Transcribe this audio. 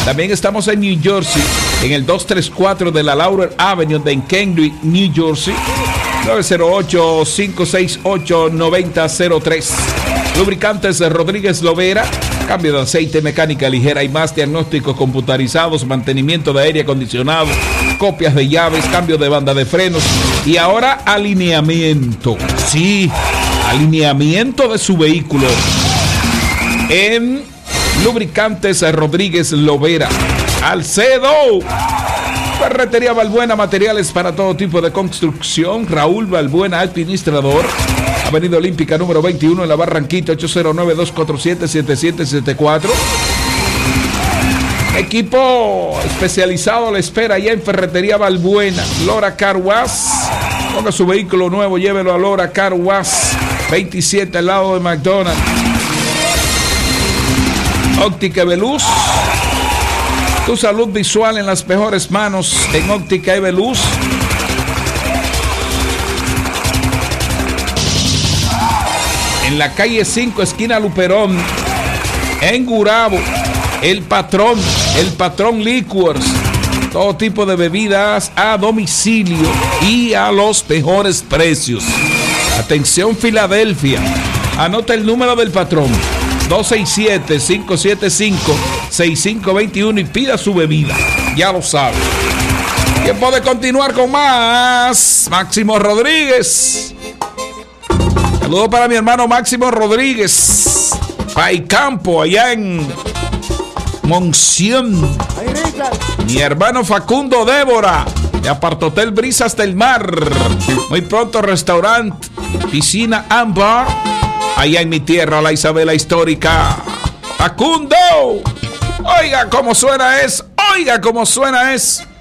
También estamos en New Jersey, en el 234 de la Laurel Avenue de Kennewick, New Jersey. 908-568-9003. Lubricantes Rodríguez Lovera. Cambio de aceite, mecánica ligera y más, diagnósticos computarizados, mantenimiento de aire acondicionado, copias de llaves, cambio de banda de frenos y ahora alineamiento. Sí, alineamiento de su vehículo en Lubricantes Rodríguez Lovera. Alcedo. Ferretería Balbuena, materiales para todo tipo de construcción. Raúl Balbuena, administrador. Avenida Olímpica número 21 en la Barranquita, 809-247-7774. Equipo especializado le espera allá en Ferretería Balbuena. Lora Car Wash. Ponga su vehículo nuevo, llévelo a Lora Car Wash, 27 al lado de McDonald's. Óptica Veluz. Tu salud visual en las mejores manos en Óptica Veluz. En la calle 5, esquina Luperón, en Gurabo, el Patrón Liquors, todo tipo de bebidas a domicilio y a los mejores precios. Atención Filadelfia, anota el número del Patrón, 267-575-6521 y pida su bebida, ya lo sabe. Tiempo de continuar con más. Máximo Rodríguez. Saludos para mi hermano Máximo Rodríguez, Paicampo, allá en Monción. Mi hermano Facundo Débora, de Apartotel Brisas del Mar. Muy pronto restaurante, piscina Ambar, allá en mi tierra, la Isabela Histórica. Facundo, oiga cómo suena eso, oiga cómo suena eso.